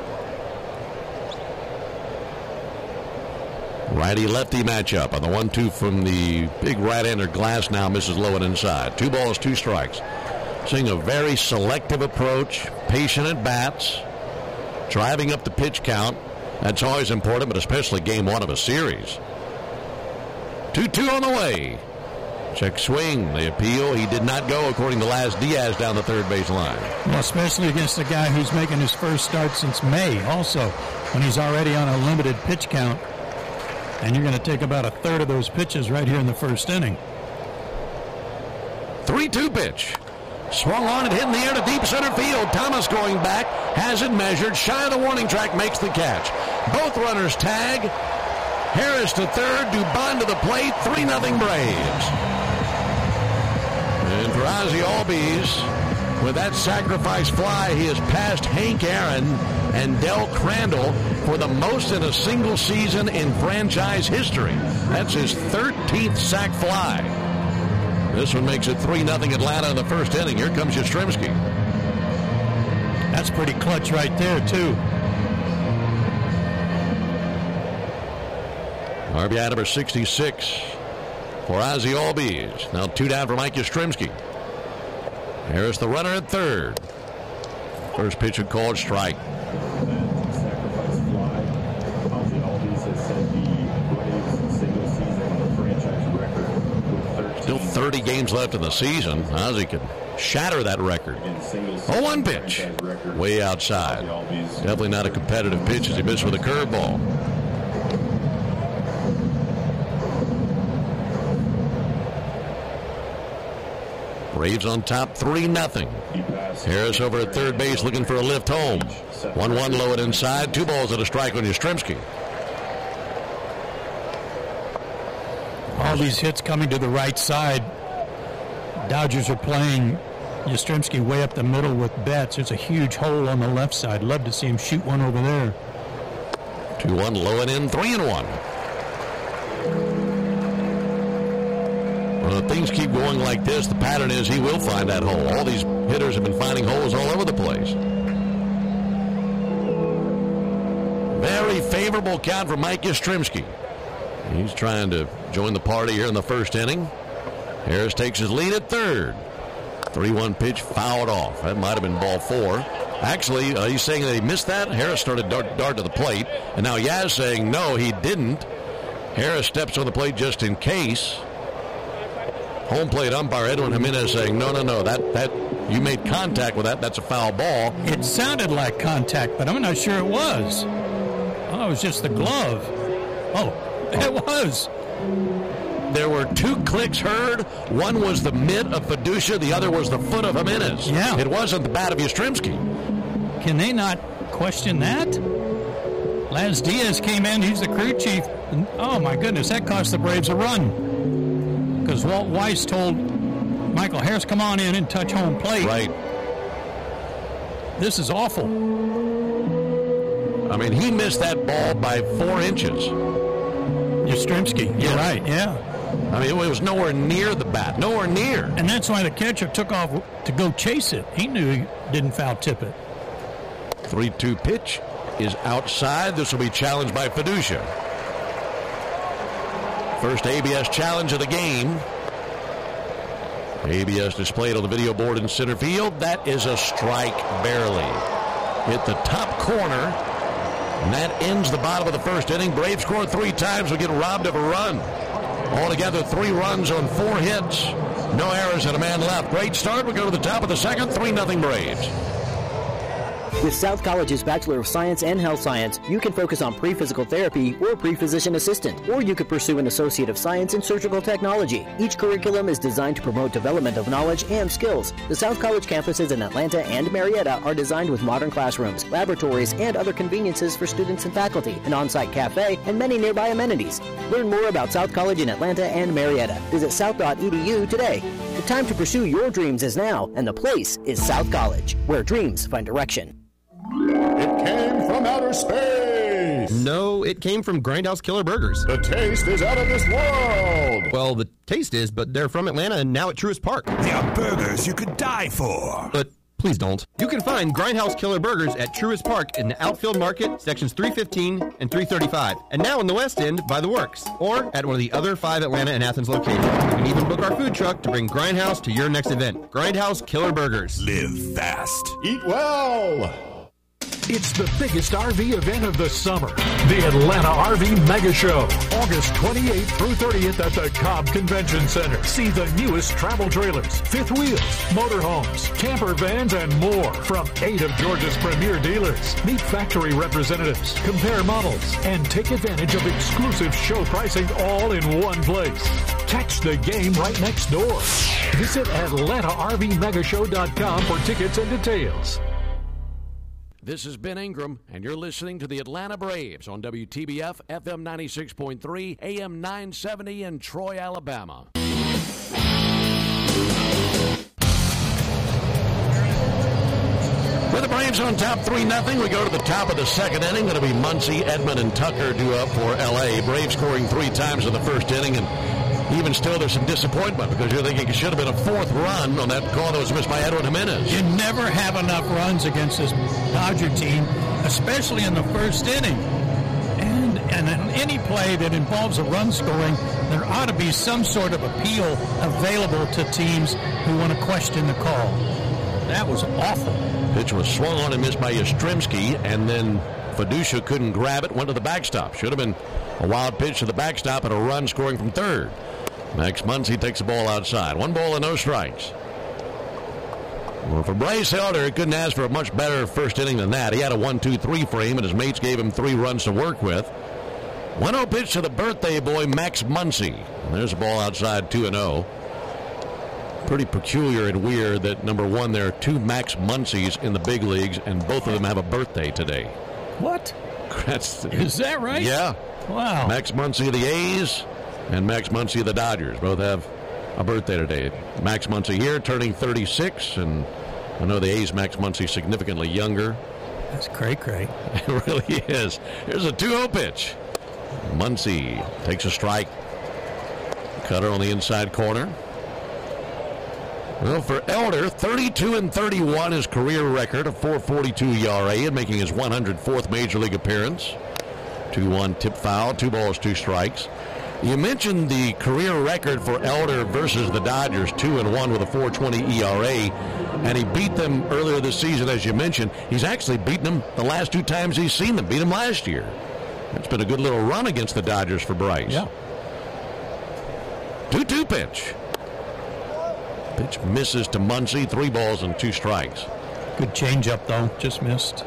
Righty-lefty matchup on the 1-2 from the big right-hander Glasnow, misses low and inside. 2 balls, 2 strikes. Seeing a very selective approach, patient at bats, driving up the pitch count. That's always important, but especially game 1 of a series. 2-2 on the way. Check swing. The appeal. He did not go, according to Laz Diaz, down the third base line. Well, especially against a guy who's making his first start since May, also, when he's already on a limited pitch count. And you're going to take about a third of those pitches right here in the first inning. 3-2 pitch. Swung on and hit in the air to deep center field. Thomas going back, has it measured, shy of the warning track, makes the catch. Both runners tag. Harris to third, Dubon to the plate, 3-0 Braves. And for Ozzie Albies, with that sacrifice fly, he has passed Hank Aaron and Del Crandall for the most in a single season in franchise history. That's his 13th sac fly. This one makes it 3-0 Atlanta in the first inning. Here comes Yastrzemski. That's pretty clutch right there, too. RBI number 66 for Ozzie Albies. Now 2 down for Mike Yastrzemski. Harris the runner at third. First pitch and called strike. Still 30 games left in the season. Ozzie can shatter that record. 0-1 pitch. Way outside. Definitely not a competitive pitch as he missed with a curveball. Braves on top 3-0. Harris over at third base looking for a lift home. 1-1 low and inside. 2 balls and a strike on Yastrzemski. All these hits coming to the right side. Dodgers are playing Yastrzemski way up the middle with Betts. There's a huge hole on the left side. Love to see him shoot one over there. 2-1 low and in, 3-1. Well, if things keep going like this, the pattern is he will find that hole. All these hitters have been finding holes all over the place. Very favorable count for Mike Yastrzemski. He's trying to join the party here in the first inning. Harris takes his lead at third. 3-1 pitch fouled off. That might have been ball 4. Actually, he's saying that he missed that. Harris started dart to the plate. And now Yaz saying no, he didn't. Harris steps on the plate just in case. Home plate umpire Edwin Jimenez saying no, that you made contact with that. That's a foul ball. It sounded like contact, but I'm not sure it was. Oh, it was just the glove. Oh, it was. There were 2 clicks heard. One was the mitt of Fiducia. The other was the foot of Jimenez. Yeah. It wasn't the bat of Yastrzemski. Can they not question that? Laz Diaz came in. He's the crew chief. And, oh, my goodness, that cost the Braves a run. Because Walt Weiss told Michael Harris, come on in and touch home plate. Right. This is awful. I mean, he missed that ball by 4 inches. Yastrzemski, you're right, yeah. I mean, it was nowhere near the bat, nowhere near. And that's why the catcher took off to go chase it. He knew he didn't foul tip it. 3-2 pitch is outside. This will be challenged by Fiducia. First ABS challenge of the game. ABS displayed on the video board in center field. That is a strike, barely. Hit the top corner. And that ends the bottom of the first inning. Braves scored 3 times. Will get robbed of a run. Altogether, 3 runs on 4 hits. No errors and a man left. Great start. We go to the top of the second. 3-0 Braves. With South College's Bachelor of Science and Health Science, you can focus on pre-physical therapy or pre-physician assistant, or you could pursue an Associate of Science in Surgical Technology. Each curriculum is designed to promote development of knowledge and skills. The South College campuses in Atlanta and Marietta are designed with modern classrooms, laboratories, and other conveniences for students and faculty, an on-site cafe, and many nearby amenities. Learn more about South College in Atlanta and Marietta. Visit south.edu today. The time to pursue your dreams is now, and the place is South College, where dreams find direction. It came from outer space. No, it came from Grindhouse Killer Burgers. The taste is out of this world. Well, the taste is, but they're from Atlanta and now at Truist Park. They are burgers you could die for. But please don't. You can find Grindhouse Killer Burgers at Truist Park in the Outfield Market, sections 315 and 335. And now in the West End by The Works, or at one of the other 5 Atlanta and Athens locations. You can even book our food truck to bring Grindhouse to your next event. Grindhouse Killer Burgers. Live fast. Eat well. It's the biggest RV event of the summer, the Atlanta RV Mega Show, August 28th through 30th at the Cobb Convention Center. See the newest travel trailers, fifth wheels, motorhomes, camper vans, and more from 8 of Georgia's premier dealers. Meet factory representatives, compare models, and take advantage of exclusive show pricing all in one place. Catch the game right next door. Visit AtlantaRVMegaShow.com for tickets and details. This is Ben Ingram, and you're listening to the Atlanta Braves on WTBF FM 96.3, AM 970 in Troy, Alabama. With the Braves on top 3-0, we go to the top of the second inning. It'll be Muncy, Edman, and Tucker due up for L.A. Braves scoring 3 times in the first inning, and even still there's some disappointment because you're thinking it should have been a 4th run on that call that was missed by Edwin Jimenez. You never have enough runs against this Dodger team, especially in the first inning. And in any play that involves a run scoring, there ought to be some sort of appeal available to teams who want to question the call. That was awful. Pitch was swung on and missed by Yastrzemski, and then Fiducia couldn't grab it, went to the backstop. Should have been a wild pitch to the backstop and a run scoring from third. Max Muncy takes the ball outside. 1 ball and no strikes. Well, for Bryce Elder, he couldn't ask for a much better first inning than that. He had a 1-2-3 frame, and his mates gave him 3 runs to work with. 1-0 pitch to the birthday boy, Max Muncy. And there's a ball outside, 2-0. Pretty peculiar and weird that, number one, there are 2 Max Muncys in the big leagues, and both of them have a birthday today. What? Is that right? Yeah. Wow. Max Muncy of the A's and Max Muncy of the Dodgers both have a birthday today. Max Muncy here turning 36, and I know the A's Max Muncy significantly younger. That's cray-cray. It really is. Here's a 2-0 pitch. Muncy takes a strike. Cutter on the inside corner. Well, for Elder, 32-31 his career record, a 4.42 ERA, and making his 104th Major League appearance. 2-1 tip foul, 2 balls, 2 strikes. You mentioned the career record for Elder versus the Dodgers, 2-1 with a 4.20 ERA, and he beat them earlier this season, as you mentioned. He's actually beaten them the last 2 times he's seen them. Beat them last year. It's been a good little run against the Dodgers for Bryce. Yeah. 2-2 pitch. Pitch misses to Muncy, 3 balls and 2 strikes. Good changeup, though. Just missed.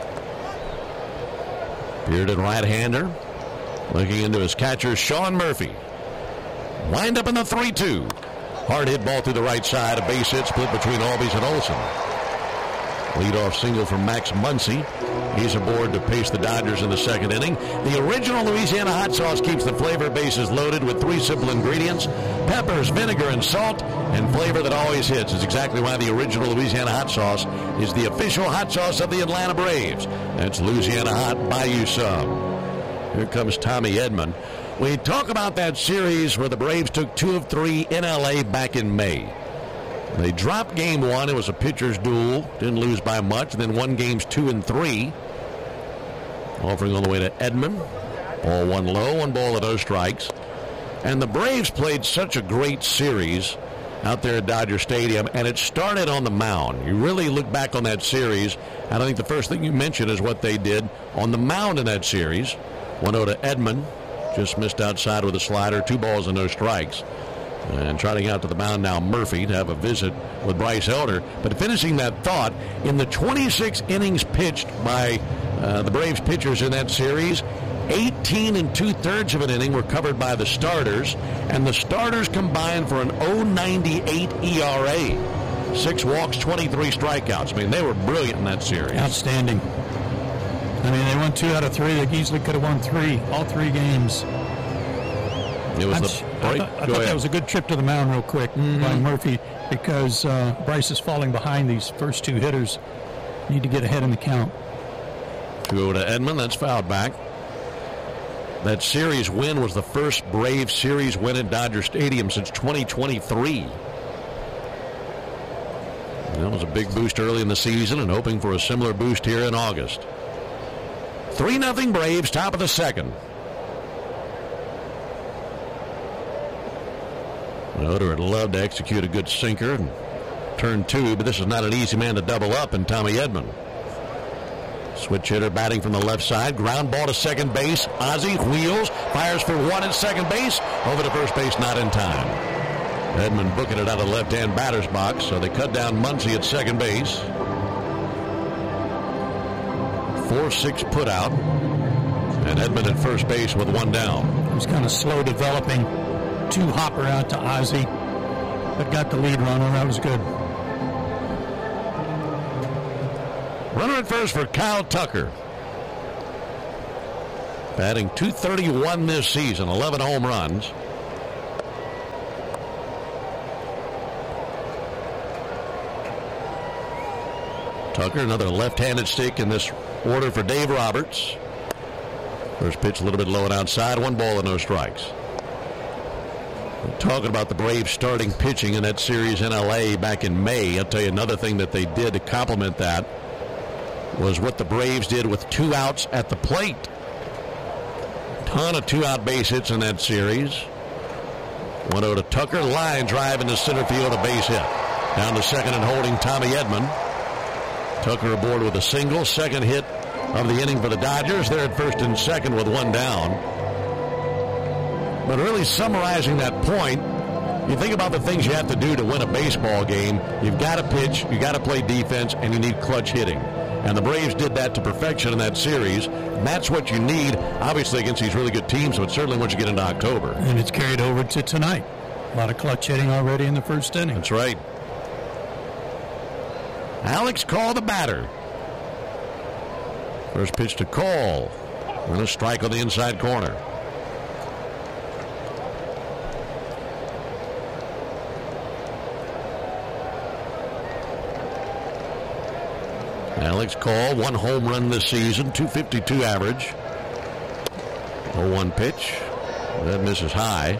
Bearded right-hander. Looking into his catcher, Sean Murphy. Wind up in the 3-2. Hard hit ball through the right side. A base hit split between Albies and Olsen. Leadoff single from Max Muncy. He's aboard to pace the Dodgers in the second inning. The original Louisiana hot sauce keeps the flavor bases loaded with 3 simple ingredients: peppers, vinegar, and salt, and flavor that always hits. Is exactly why the original Louisiana hot sauce is the official hot sauce of the Atlanta Braves. That's Louisiana Hot. Buy you some. Here comes Tommy Edman. We talk about that series where the Braves took 2 of 3 in L.A. back in May. They dropped game 1. It was a pitcher's duel. Didn't lose by much. Then won games 2 and 3. Offering on the way to Edman. Ball 1 low, 1 ball and no strikes. And the Braves played such a great series out there at Dodger Stadium, and it started on the mound. You really look back on that series, and I think the first thing you mentioned is what they did on the mound in that series. 1-0 to Edman. Just missed outside with a slider. 2 balls and no strikes. And trotting out to the mound now, Murphy, to have a visit with Bryce Elder. But finishing that thought, in the 26 innings pitched by the Braves pitchers in that series, 18 2/3 of an inning were covered by the starters, and the starters combined for an 0.98 ERA. 6 walks, 23 strikeouts. I mean, they were brilliant in that series. Outstanding. I mean, they won 2 out of 3. They easily could have won 3, all 3 games. It was I thought that was a good trip to the mound real quick by Murphy, because Bryce is falling behind these first 2 hitters. Need to get ahead in the count. Go to Edman. That's fouled back. That series win was the first Braves series win at Dodger Stadium since 2023. That was a big boost early in the season, and hoping for a similar boost here in August. 3-0 Braves, top of the second. Elder would love to execute a good sinker and turn 2, but this is not an easy man to double up in Tommy Edman. Switch hitter batting from the left side. Ground ball to second base. Ozzie wheels, fires for 1 at second base. Over to first base, not in time. Edman booking it out of the left-hand batter's box, so they cut down Muncy at second base. 4-6 put out. And Edman at first base with 1 down. He was kind of slow developing. 2 hopper out to Ozzie. but got the lead runner. That was good. Runner at first for Kyle Tucker. Batting .231 this season, 11 home runs. Tucker, another left-handed stick in this order for Dave Roberts. First pitch a little bit low and outside. 1 ball and no strikes. We're talking about the Braves starting pitching in that series in L.A. back in May. I'll tell you another thing that they did to complement that was what the Braves did with 2 outs at the plate. Ton of 2-out base hits in that series. 1-0 to Tucker. Line drive into center field, a base hit. Down to second and holding Tommy Edman. Tucker aboard with a single. Second hit of the inning for the Dodgers. They're at first and second with 1 down. But really summarizing that point, you think about the things you have to do to win a baseball game. You've got to pitch, you've got to play defense, and you need clutch hitting. And the Braves did that to perfection in that series. And that's what you need, obviously, against these really good teams, but certainly once you get into October. And it's carried over to tonight. A lot of clutch hitting already in the first inning. That's right. Alex Call, the batter. First pitch to Call. And a strike on the inside corner. Alex Call, 1 home run this season, .252 average. 0-1 pitch. That misses high.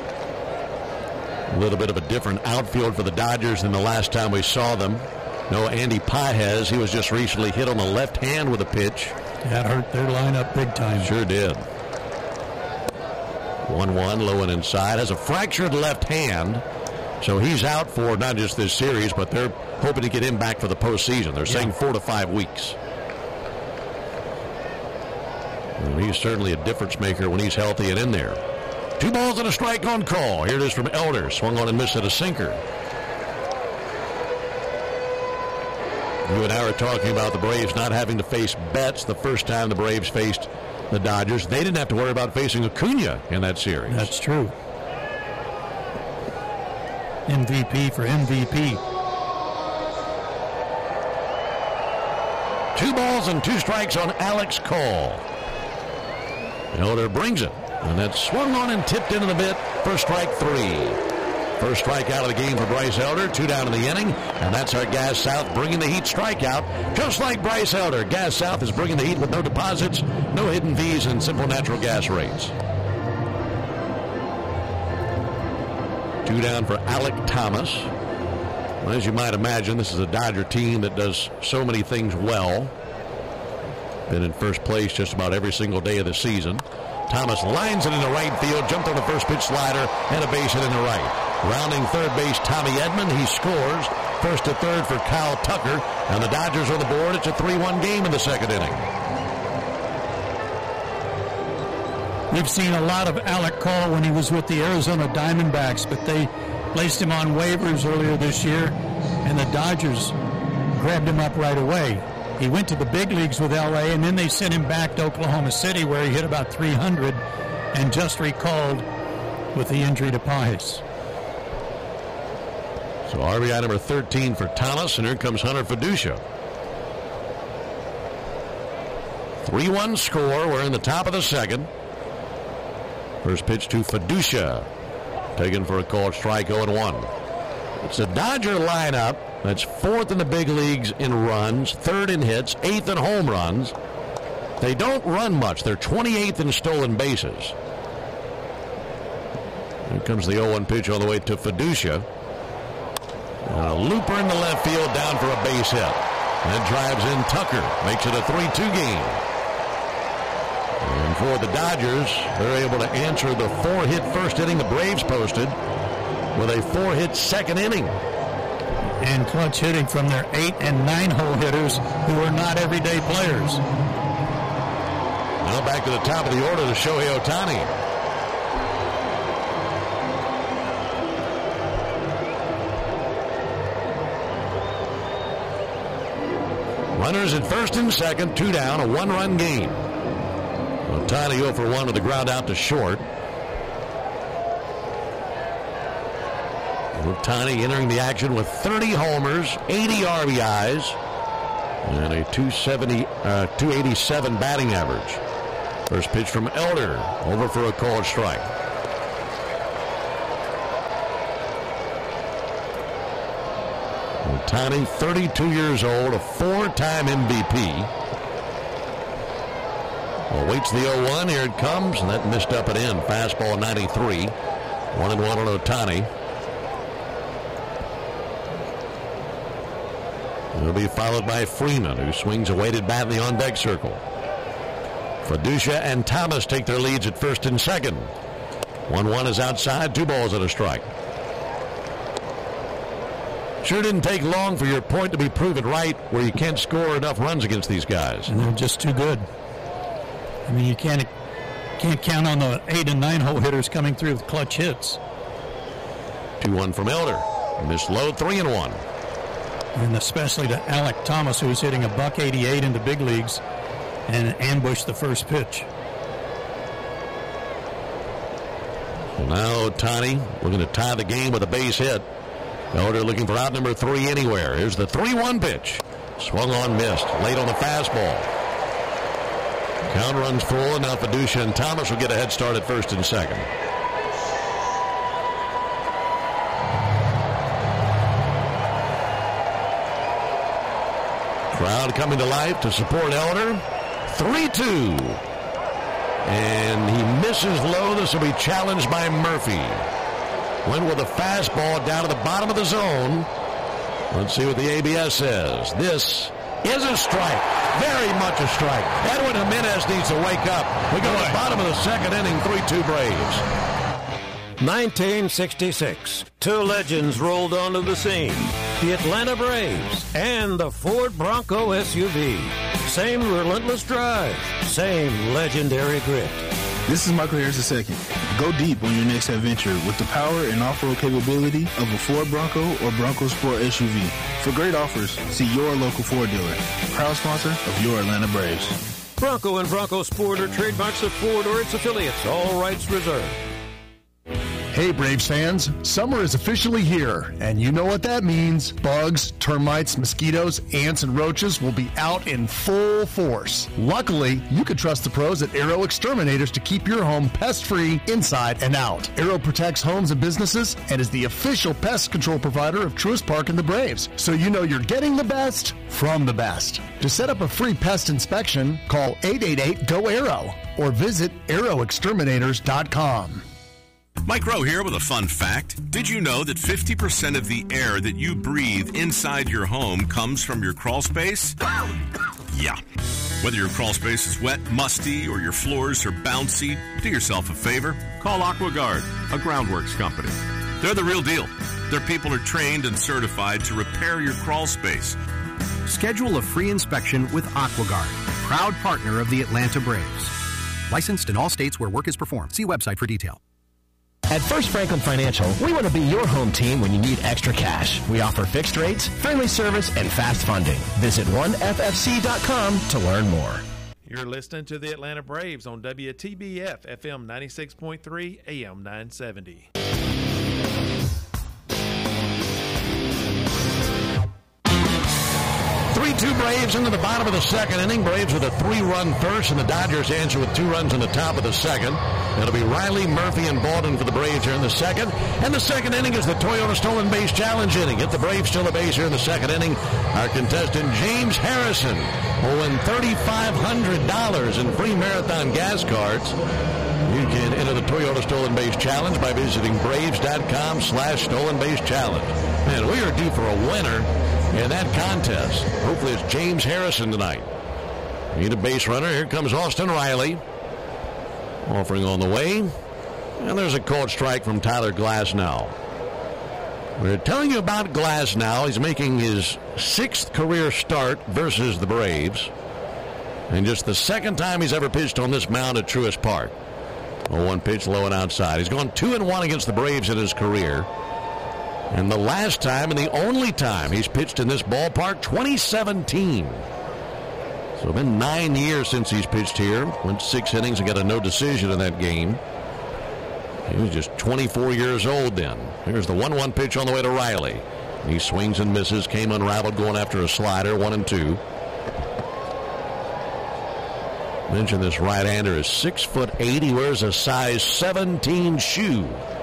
A little bit of a different outfield for the Dodgers than the last time we saw them. No Andy Pages. He was just recently hit on the left hand with a pitch. That hurt their lineup big time. Sure did. 1-1, low and inside. Has a fractured left hand. So he's out for not just this series, but they're hoping to get him back for the postseason. They're saying 4 to 5 weeks. And he's certainly a difference maker when he's healthy and in there. 2 balls and a strike on Call. Here it is from Elder. Swung on and missed at a sinker. You and I were talking about the Braves not having to face Betts the first time the Braves faced the Dodgers. They didn't have to worry about facing Acuna in that series. That's true. MVP for MVP. 2 balls and 2 strikes on Alex Call. Elder brings it. And that's swung on and tipped into the mitt for strike 3. First strike out of the game for Bryce Elder. 2 down in the inning. And that's our Gas South bringing the Heat strikeout. Just like Bryce Elder, Gas South is bringing the Heat with no deposits, no hidden fees, and simple natural gas rates. 2 down for Alec Thomas. Well, as you might imagine, this is a Dodger team that does so many things well. Been in first place just about every single day of the season. Thomas lines it into right field, jumped on the first pitch slider, and a base hit in the right. Rounding third base, Tommy Edman. He scores. First to third for Kyle Tucker. And the Dodgers on the board. It's a 3-1 game in the second inning. We've seen a lot of Alec Call when he was with the Arizona Diamondbacks, but they placed him on waivers earlier this year, and the Dodgers grabbed him up right away. He went to the big leagues with L.A., and then they sent him back to Oklahoma City, where he hit about 300 and just recalled with the injury to Pages. So RBI number 13 for Thomas, and here comes Hunter Fiducia. 3-1 score. We're in the top of the second. First pitch to Fiducia. Taken for a called strike, 0-1. It's a Dodger lineup that's 4th in the big leagues in runs, 3rd in hits, 8th in home runs. They don't run much. They're 28th in stolen bases. Here comes the 0-1 pitch all the way to Fiducia. A looper in the left field, down for a base hit. And drives in Tucker. Makes it a 3-2 game. And for the Dodgers, they're able to answer the 4-hit first inning the Braves posted with a 4-hit second inning. And clutch hitting from their 8 and 9 hole hitters who are not everyday players. Now back to the top of the order to Shohei Ohtani. Runners at first and second, 2 down, a 1-run game. Ohtani 0 for 1 with the ground out to short. Ohtani entering the action with 30 homers, 80 RBIs, and a 287 batting average. First pitch from Elder, over for a called strike. Ohtani, 32 years old, a 4-time MVP. Awaits the 0-1. Here it comes, and that missed up and in. Fastball 93. 1-1 on Ohtani. It'll be followed by Freeman, who swings a weighted bat in the on-deck circle. Fiducia and Thomas take their leads at first and second. 1-1 is outside, 2 balls and a strike. Sure didn't take long for your point to be proven right, where you can't score enough runs against these guys. And they're just too good. I mean, you can't count on the 8 and 9 hole hitters coming through with clutch hits. 2-1 from Elder. Missed low, 3-1. And especially to Alec Thomas, who was hitting a .188 in the big leagues and ambushed the first pitch. So now Ohtani looking to tie the game with a base hit. Elder looking for out number 3 anywhere. Here's the 3-1 pitch. Swung on, missed. Late on the fastball. Count runs full, and now Fiducia and Thomas will get a head start at first and second. Crowd coming to life to support Elder. 3-2. And he misses low. This will be challenged by Murphy. Went with a fastball down to the bottom of the zone. Let's see what the ABS says. This is a strike. Very much a strike. Edwin Jimenez needs to wake up. We go to the bottom of the second inning, 3-2 Braves. 1966. 2 legends rolled onto the scene. The Atlanta Braves and the Ford Bronco SUV. Same relentless drive. Same legendary grit. This is Michael Harris II. Go deep on your next adventure with the power and off-road capability of a Ford Bronco or Bronco Sport SUV. For great offers, see your local Ford dealer. Proud sponsor of your Atlanta Braves. Bronco and Bronco Sport are trademarks of Ford or its affiliates. All rights reserved. Hey Braves fans, summer is officially here, and you know what that means. Bugs, termites, mosquitoes, ants, and roaches will be out in full force. Luckily, you can trust the pros at Aero Exterminators to keep your home pest-free inside and out. Aero protects homes and businesses and is the official pest control provider of Truist Park and the Braves, so you know you're getting the best from the best. To set up a free pest inspection, call 888-GO-AERO or visit aeroexterminators.com. Mike Rowe here with a fun fact. Did you know that 50% of the air that you breathe inside your home comes from your crawl space? Yeah. Whether your crawl space is wet, musty, or your floors are bouncy, do yourself a favor. Call AquaGuard, a groundworks company. They're the real deal. Their people are trained and certified to repair your crawl space. Schedule a free inspection with AquaGuard, proud partner of the Atlanta Braves. Licensed in all states where work is performed. See website for detail. At First Franklin Financial, we want to be your home team when you need extra cash. We offer fixed rates, friendly service, and fast funding. Visit oneffc.com to learn more. You're listening to the Atlanta Braves on WTBF FM 96.3 AM 970. 3-2 Braves into the bottom of the second inning. Braves with a 3-run first, and the Dodgers answer with 2 runs in the top of the second. It'll be Riley, Murphy, and Baldwin for the Braves here in the second. And the second inning is the Toyota Stolen Base Challenge inning. If the Braves steal a base here in the second inning, our contestant James Harrison will win $3,500 in free marathon gas cards. You can enter the Toyota Stolen Base Challenge by visiting Braves.com/Stolen Base Challenge. Man, we are due for a winner in that contest. Hopefully it's James Harrison tonight. Need a base runner. Here comes Austin Riley. Offering on the way. And there's a called strike from Tyler Glasnow. We're telling you about Glasnow. He's making his 6th career start versus the Braves. And just the second time he's ever pitched on this mound at Truist Park. 0-1 pitch, low and outside. He's gone 2-1 against the Braves in his career. And the last time and the only time he's pitched in this ballpark, 2017. So it's been 9 years since he's pitched here. Went 6 innings and got a no decision in that game. He was just 24 years old then. Here's the 1-1 pitch on the way to Riley. He swings and misses, came unraveled going after a slider, 1-2. Mentioned this right-hander is 6'8". He wears a size 17 shoe.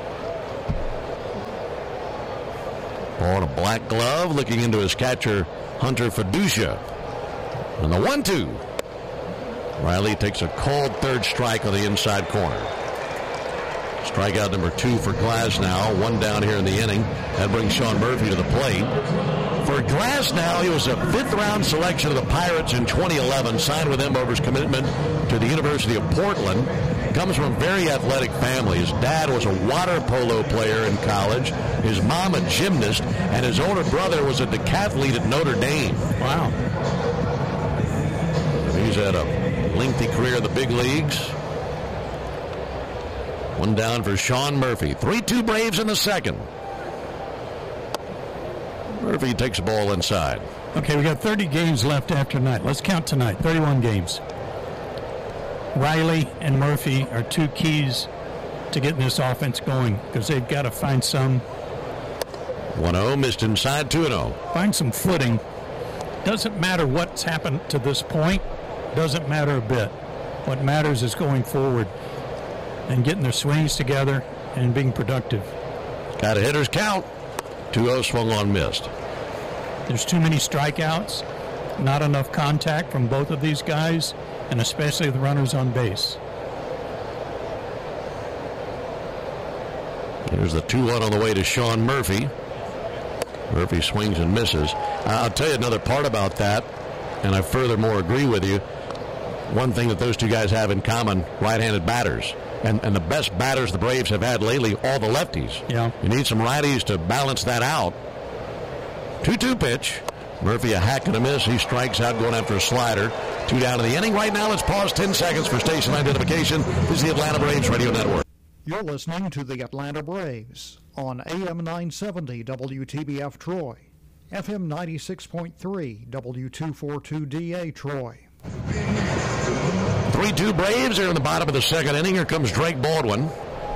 Ball in a black glove, looking into his catcher, Hunter Fiducia. And the 1-2. Riley takes a called third strike on the inside corner. Strikeout number 2 for Glasnow. 1 down here in the inning. That brings Sean Murphy to the plate. For Glasnow, he was a 5th-round selection of the Pirates in 2011. Signed with them over his commitment to the University of Portland. Comes from a very athletic family. His dad was a water polo player in college. His mom a gymnast. And his older brother was a decathlete at Notre Dame. Wow. He's had a lengthy career in the big leagues. 1 down for Sean Murphy. 3-2 Braves in the second. Murphy takes the ball inside. Okay, we got 30 games left after tonight. Let's count tonight. 31 games. Riley and Murphy are 2 keys to getting this offense going because they've got to find some. 1-0, missed inside, 2-0. Find some footing. Doesn't matter what's happened to this point. Doesn't matter a bit. What matters is going forward and getting their swings together and being productive. Got a hitter's count. 2-0 swung on, missed. There's too many strikeouts, not enough contact from both of these guys, and especially the runners on base. Here's the 2-1 on the way to Sean Murphy. Murphy swings and misses. I'll tell you another part about that, and I furthermore agree with you. One thing that those two guys have in common, right-handed batters. And the best batters the Braves have had lately, all the lefties. Yeah. You need some righties to balance that out. 2-2 pitch. Murphy a hack and a miss. He strikes out going after a slider. 2 down in the inning. Right now, let's pause 10 seconds for station identification. This is the Atlanta Braves Radio Network. You're listening to the Atlanta Braves on AM 970 WTBF Troy, FM 96.3 W242DA Troy. 3-2 Braves are in the bottom of the second inning. Here comes Drake Baldwin.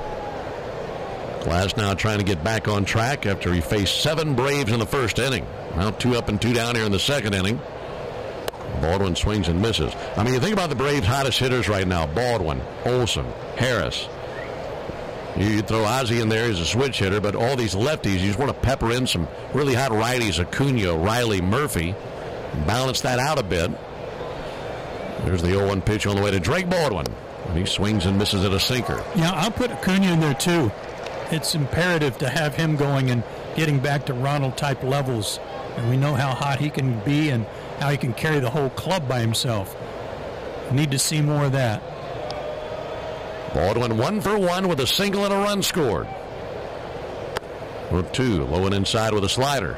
Glasnow trying to get back on track after he faced 7 Braves in the first inning. Now 2 up and 2 down here in the second inning. Baldwin swings and misses. I mean, you think about the Braves' hottest hitters right now. Baldwin, Olson, Harris. You throw Ozzie in there as a switch hitter, but all these lefties, you just want to pepper in some really hot righties, Acuna, Riley, Murphy, and balance that out a bit. There's the 0-1 pitch on the way to Drake Baldwin. He swings and misses at a sinker. Yeah, I'll put Acuna in there too. It's imperative to have him going and getting back to Ronald-type levels. And we know how hot he can be and how he can carry the whole club by himself. We need to see more of that. Baldwin 1 for 1 with a single and a run scored. 2, low and inside with a slider.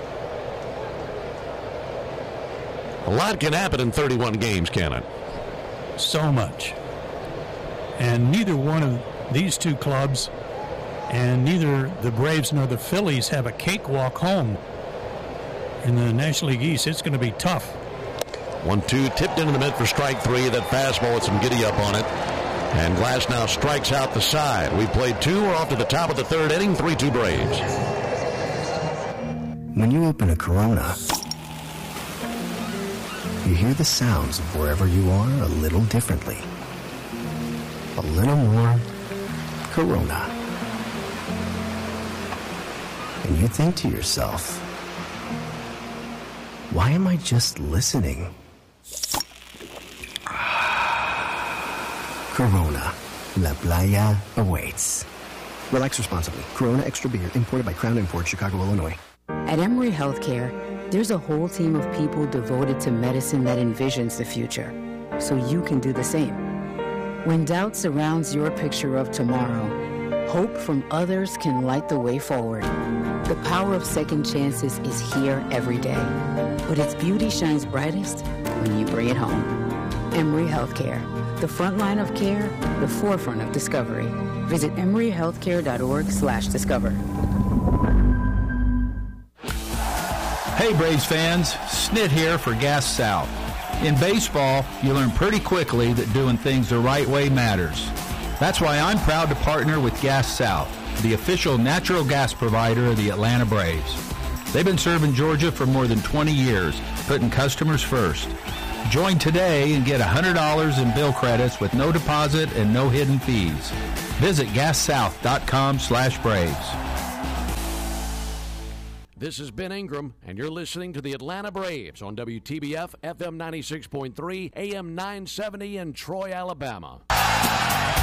A lot can happen in 31 games, can it? So much. And neither one of these two clubs, and neither the Braves nor the Phillies, have a cakewalk home in the National League East. It's going to be tough. 1-2, tipped into the mid for strike 3. That fastball with some giddy up on it. And Glasnow strikes out the side. We played 2. We're off to the top of the third inning. 3-2 Braves. When you open a Corona, you hear the sounds of wherever you are a little differently. A little more Corona. And you think to yourself, why am I just listening? Corona. La Playa awaits. Relax responsibly. Corona Extra Beer, imported by Crown Imports, Chicago, Illinois. At Emory Healthcare, there's a whole team of people devoted to medicine that envisions the future, so you can do the same. When doubt surrounds your picture of tomorrow, hope from others can light the way forward. The power of second chances is here every day, but its beauty shines brightest when you bring it home. Emory Healthcare, the front line of care, the forefront of discovery. Visit emoryhealthcare.org/discover. Hey Braves fans, Snit here for Gas South. In baseball, you learn pretty quickly that doing things the right way matters. That's why I'm proud to partner with Gas South, the official natural gas provider of the Atlanta Braves. They've been serving Georgia for more than 20 years, putting customers first. Join today and get $100 in bill credits with no deposit and no hidden fees. Visit gassouth.com/Braves. This is Ben Ingram, and you're listening to the Atlanta Braves on WTBF FM 96.3, AM 970 in Troy, Alabama.